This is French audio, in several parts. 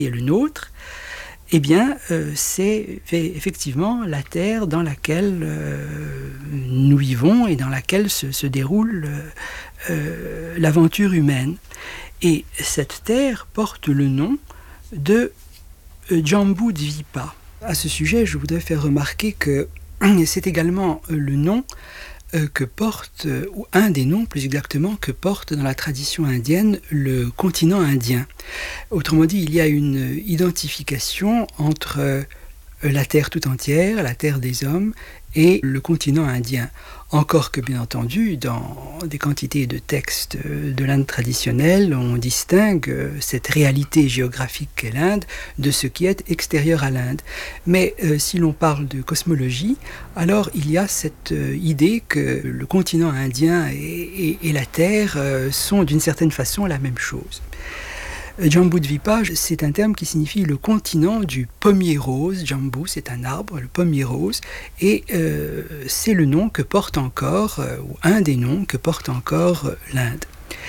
et le nôtre, eh bien, c'est effectivement la terre dans laquelle nous vivons et dans laquelle se déroule l'aventure humaine. Et cette terre porte le nom de Jambudvipa. À ce sujet, je voudrais faire remarquer que c'est également le nom que porte, ou un des noms plus exactement, que porte dans la tradition indienne le continent indien. Autrement dit, il y a une identification entre la terre tout entière, la terre des hommes, et le continent indien. Encore que, bien entendu, dans des quantités de textes de l'Inde traditionnelle, on distingue cette réalité géographique qu'est l'Inde de ce qui est extérieur à l'Inde. Mais si l'on parle de cosmologie, alors il y a cette idée que le continent indien et la Terre sont d'une certaine façon la même chose. Jambudvipa, c'est un terme qui signifie le continent du pommier rose. Jambu, c'est un arbre, le pommier rose, et c'est le nom que porte encore, ou un des noms que porte encore l'Inde.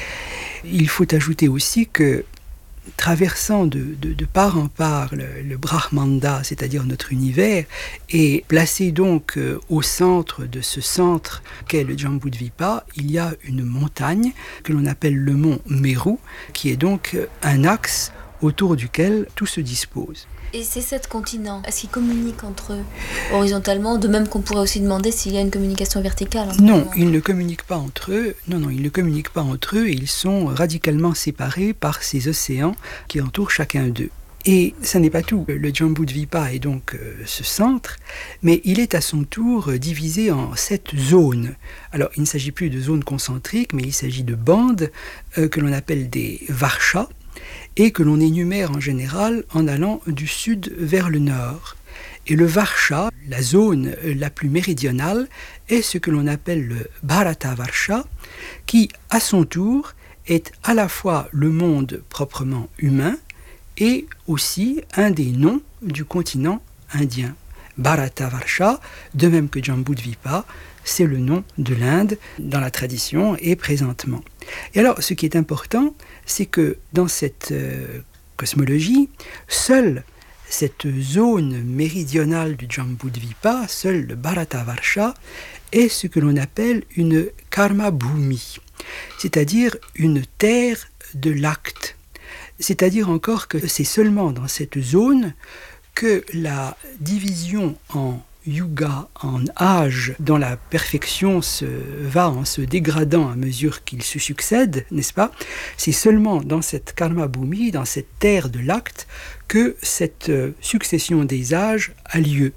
Il faut ajouter aussi que, traversant de part en part le Brahmanda, c'est-à-dire notre univers, et placé donc au centre de ce centre qu'est le Jambudvipa, il y a une montagne que l'on appelle le mont Meru, qui est donc un axe autour duquel tout se dispose. Et ces 7 continents, est-ce qu'ils communiquent entre eux horizontalement, de même qu'on pourrait aussi demander s'il y a une communication verticale? Non, ils ne communiquent pas entre eux. Non, ils ne communiquent pas entre eux et ils sont radicalement séparés par ces océans qui entourent chacun d'eux. Et ça n'est pas tout. Le Jambudvipa est donc ce centre, mais il est à son tour divisé en 7 zones. Alors, il ne s'agit plus de zones concentriques, mais il s'agit de bandes que l'on appelle des varshas, et que l'on énumère en général en allant du sud vers le nord. Et le Varsha, la zone la plus méridionale, est ce que l'on appelle le Bharatavarsha, qui, à son tour, est à la fois le monde proprement humain et aussi un des noms du continent indien. Bharatavarsha, de même que Jambudvipa, c'est le nom de l'Inde dans la tradition et présentement. Et alors, ce qui est important, c'est que dans cette cosmologie, seule cette zone méridionale du Jambudvipa, seul le Bharatavarsha, est ce que l'on appelle une karma bhumi, c'est-à-dire une terre de l'acte. C'est-à-dire encore que c'est seulement dans cette zone que la division en yuga, en âge, dont la perfection va en se dégradant à mesure qu'il se succède, n'est-ce pas? C'est seulement dans cette karma bhumi, dans cette terre de l'acte, que cette succession des âges a lieu.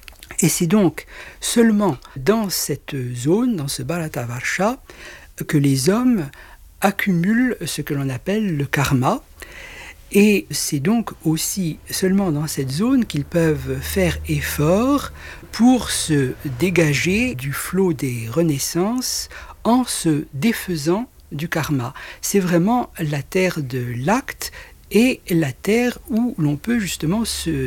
Et c'est donc seulement dans cette zone, dans ce Bharatavarsha, que les hommes accumulent ce que l'on appelle le karma. Et c'est donc aussi seulement dans cette zone qu'ils peuvent faire effort pour se dégager du flot des renaissances en se défaisant du karma. C'est vraiment la terre de l'acte et la terre où l'on peut justement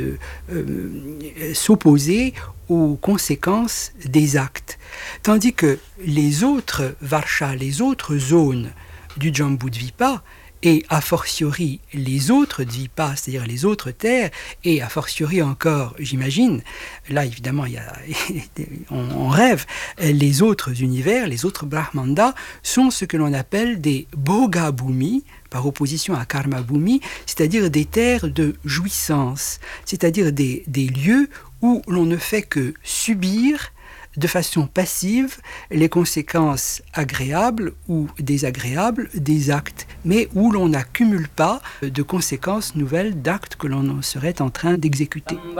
s'opposer aux conséquences des actes. Tandis que les autres varshas, les autres zones du Jambudvipa, et a fortiori les autres dvipas, c'est-à-dire les autres terres, et a fortiori encore, j'imagine, là évidemment on rêve, les autres univers, les autres brahmandas, sont ce que l'on appelle des bhoga bhumi, par opposition à karma bhumi, c'est-à-dire des terres de jouissance, c'est-à-dire des lieux où l'on ne fait que subir de façon passive les conséquences agréables ou désagréables des actes, mais où l'on n'accumule pas de conséquences nouvelles d'actes que l'on serait en train d'exécuter.